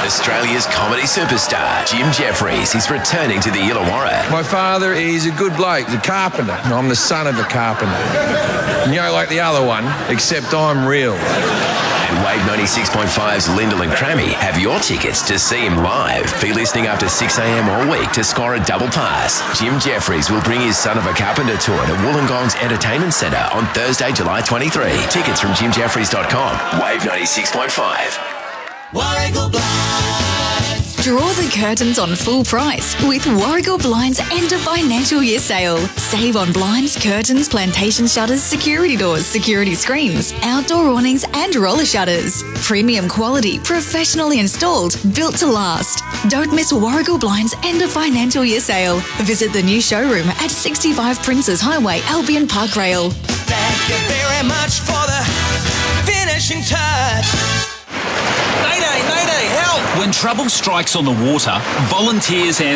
Australia's comedy superstar, Jim Jeffries, is returning to the Illawarra. My father, he's a good bloke, he's a carpenter. I'm the son of a carpenter. You know, like the other one, except I'm real. And Wave 96.5's Lyndall and Crammy have your tickets to see him live. Be listening after 6 a.m. all week to score a double pass. Jim Jeffries will bring his Son of a Carpenter tour to Wollongong's Entertainment Centre on Thursday, July 23. Tickets from jimjeffries.com. Wave 96.5. Warragul Blinds. Draw the curtains on full price with Warragul Blinds End of Financial Year Sale. Save on blinds, curtains, plantation shutters, security doors, security screens, outdoor awnings and roller shutters. Premium quality, professionally installed, built to last. Don't miss Warragul Blinds End of Financial Year Sale. Visit the new showroom at 65 Princes Highway, Albion Park Rail. Thank you very much for the finishing touch. Mayday, mayday, help! When trouble strikes on the water, volunteers